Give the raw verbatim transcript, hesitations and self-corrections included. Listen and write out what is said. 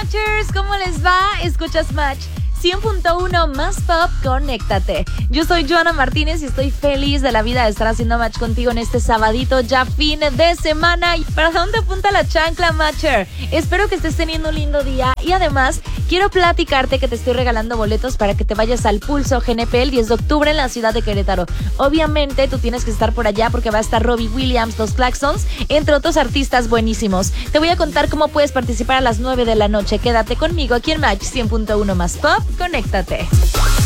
Matchers, ¿cómo les va? Escuchas Match cien punto uno más pop, conéctate. Yo soy Joana Martínez y estoy feliz de la vida de estar haciendo match contigo en este sabadito ya fin de semana. ¿Y para dónde apunta la chancla, Matcher? Espero que estés teniendo un lindo día y además quiero platicarte que te estoy regalando boletos para que te vayas al Pulso G N P el diez de octubre en la ciudad de Querétaro. Obviamente tú tienes que estar por allá porque va a estar Robbie Williams, los Claxons, entre otros artistas buenísimos. Te voy a contar cómo puedes participar a las nueve de la noche. Quédate conmigo aquí en Match cien punto uno más pop. Conéctate.